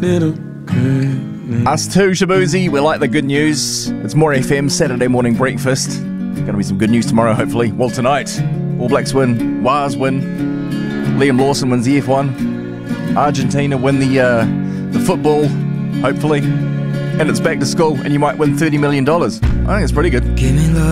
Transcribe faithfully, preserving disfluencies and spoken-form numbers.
little good. Us too, Shabuzi. We like the good news. It's More F M Saturday morning breakfast. Going to be some good news tomorrow, hopefully. Well, tonight, All Blacks win, Waz win, Liam Lawson wins the F one, Argentina win the uh, the football, hopefully, and it's back to school, and you might win thirty million dollars. I think it's pretty good. Give me love.